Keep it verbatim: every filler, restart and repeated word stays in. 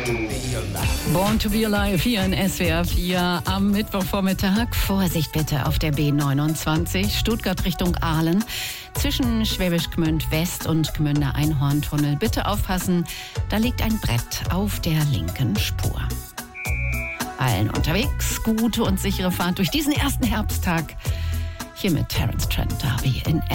Born to be Alive hier in S W R vier am Mittwochvormittag. Vorsicht bitte auf der B neunundzwanzig, Stuttgart Richtung Aalen. Zwischen Schwäbisch Gmünd West und Gmünder Einhorntunnel. Bitte aufpassen, da liegt ein Brett auf der linken Spur. Allen unterwegs, gute und sichere Fahrt durch diesen ersten Herbsttag. Hier mit Terence Trent D'Arby in